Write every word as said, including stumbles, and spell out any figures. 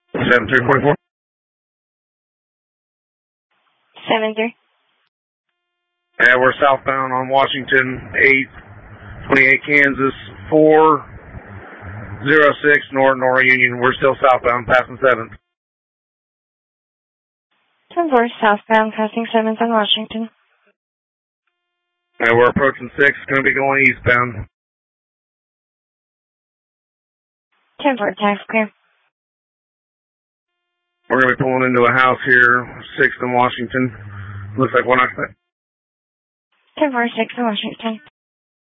seven three four four. seven three. Yeah, we're southbound on Washington, eight twenty-eight Kansas, four zero six North Nora Union. We're still southbound, passing seventh. ten four, southbound, passing seventh on Washington. Yeah, we're approaching six, going to be going eastbound. ten four, tax clear. We're going to be pulling into a house here, sixth in Washington. Looks like one occupant. ten four, six in Washington.